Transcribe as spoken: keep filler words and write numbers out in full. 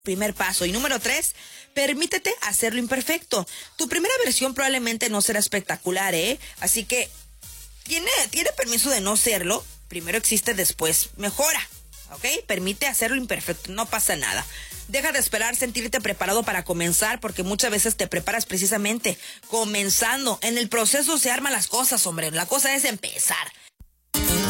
Primer paso. Y número tres, permítete hacerlo imperfecto. Tu primera versión probablemente no será espectacular, ¿eh? Así que tiene, tiene permiso de no serlo. Primero existe, después mejora. ¿Ok? Permite hacerlo imperfecto, no pasa nada. Deja de esperar sentirte preparado para comenzar, porque muchas veces te preparas precisamente comenzando. En el proceso se arman las cosas, hombre. La cosa es empezar.